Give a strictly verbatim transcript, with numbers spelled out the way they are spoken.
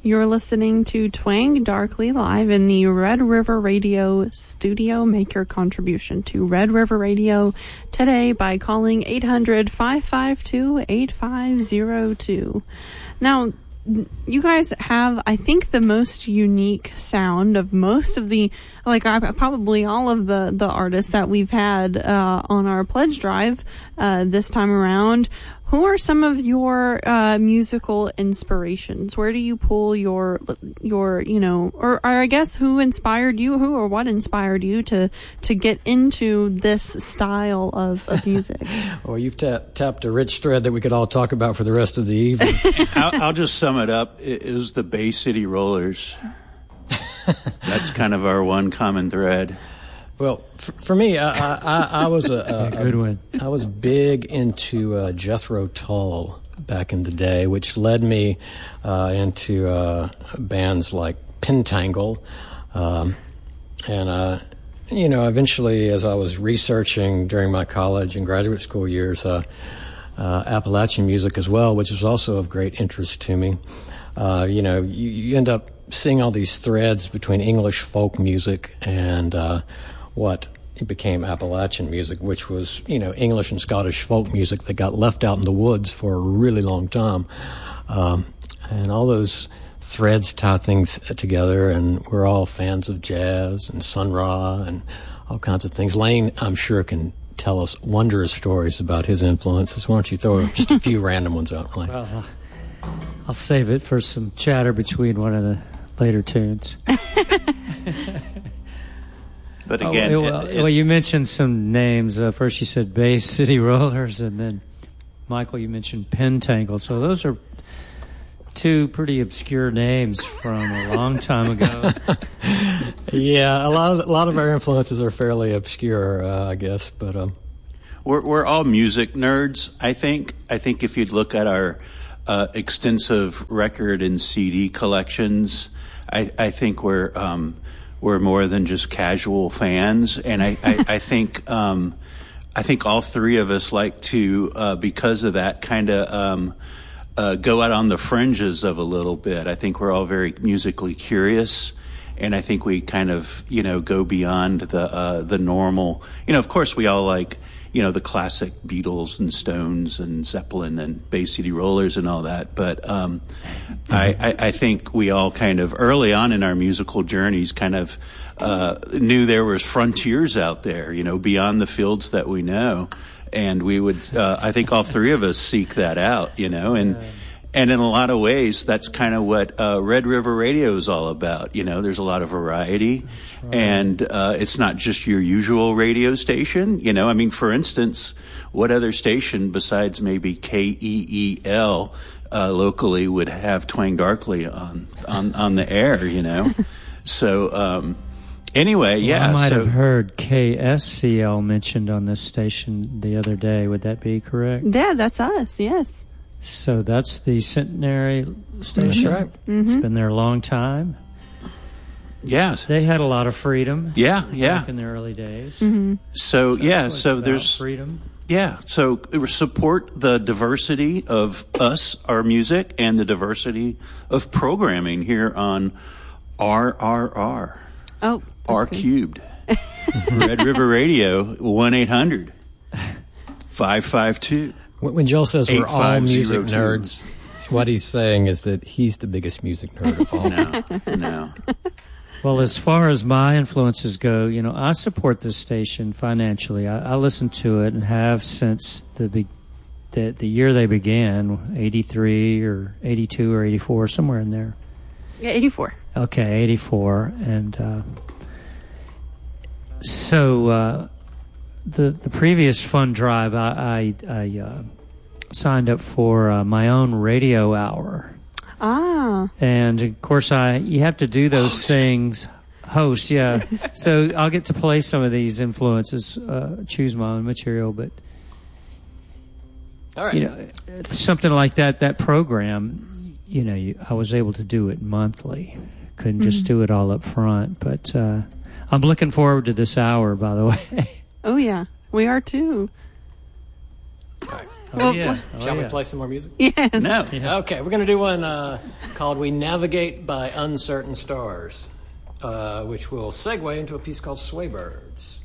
You're listening to Twang Darkly live in the Red River Radio studio. Make your contribution to Red River Radio today by calling eight hundred, five five two, eight five zero two. Now, you guys have, I think, the most unique sound of most of the, like, uh, probably all of the, the artists that we've had uh, on our pledge drive uh, this time around. Who are some of your uh, musical inspirations? Where do you pull your, your, you know, or, or I guess who inspired you, who or what inspired you to, to get into this style of, of music? Well, you've tap, tapped a rich thread that we could all talk about for the rest of the evening. I'll, I'll just sum it up. It is the Bay City Rollers. That's kind of our one common thread. Well, for, for me, I, I, I was a, a, a good one. I was big into uh, Jethro Tull back in the day, which led me uh, into uh, bands like Pentangle, um, and uh, you know, eventually, as I was researching during my college and graduate school years, uh, uh, Appalachian music as well, which was also of great interest to me. Uh, you know, you, you end up seeing all these threads between English folk music and uh, what became Appalachian music, which was, you know, English and Scottish folk music that got left out in the woods for a really long time. Um, and all those threads tie things together, and we're all fans of jazz and Sun Ra and all kinds of things. Lane, I'm sure, can tell us wondrous stories about his influences. Why don't you throw just a few random ones out, Lane? Well, I'll save it for some chatter between one of the later tunes. But again, oh, well, it, it, well, you mentioned some names. Uh, first, you said Bay City Rollers, and then Michael, you mentioned Pentangle. So those are two pretty obscure names from a long time ago. Yeah, a lot of a lot of our influences are fairly obscure, uh, I guess. But um, we're we're all music nerds. I think. I think if you'd look at our uh, extensive record and C D collections, I, I think we're. Um, We're more than just casual fans, and I, I, I think um, I think all three of us like to, uh, because of that, kind of um, uh, go out on the fringes of a little bit. I think we're all very musically curious, and I think we kind of, you know, go beyond the uh, the normal. You know, of course, we all like, you know, the classic Beatles and Stones and Zeppelin and Bay City Rollers and all that. But um, I, I, I think we all kind of early on in our musical journeys kind of uh, knew there was frontiers out there, you know, beyond the fields that we know. And we would, uh, I think all three of us seek that out, you know, and and in a lot of ways, that's kind of what uh, Red River Radio is all about. You know, there's a lot of variety, right. and uh, it's not just your usual radio station. You know, I mean, for instance, what other station besides maybe K E E L uh, locally would have Twang Darkly on on, on the air? You know, so um, anyway, well, yeah. I might so, have heard K S C L mentioned on this station the other day. Would that be correct? Yeah, that's us. Yes. So that's the Centenary station. That's right. Mm-hmm. It's been there a long time. Yes. They had a lot of freedom. Yeah, yeah. Back in the early days. Mm-hmm. So, so yeah, so there's freedom. Yeah, so support the diversity of us, our music, and the diversity of programming here on R R R. Oh, R cubed. Red River Radio, one eight hundred, five five two. When Joel says we're all music nerds, what he's saying is that he's the biggest music nerd of all. No, no. Well, as far as my influences go, you know, I support this station financially. I, I listen to it and have since the be- the, the year they began, eighty-three or eighty-two or eighty-four, somewhere in there. Yeah, eighty-four. Okay, eighty-four. And uh, so... Uh, The the previous fund drive, I I, I uh, signed up for uh, my own radio hour. Ah. And of course, I you have to do those Host. things. Host, yeah. So I'll get to play some of these influences, uh, choose my own material, but All right. you know, something like that. That program, you know, you, I was able to do it monthly. Couldn't mm-hmm. just do it all up front, but uh, I'm looking forward to this hour. By the way. Oh, yeah. We are, too. All right. Oh, yeah. Oh, Shall yeah. we play some more music? Yes. No. Yeah. Okay, we're going to do one uh, called We Navigate by Uncertain Stars, uh, which will segue into a piece called Sway Birds.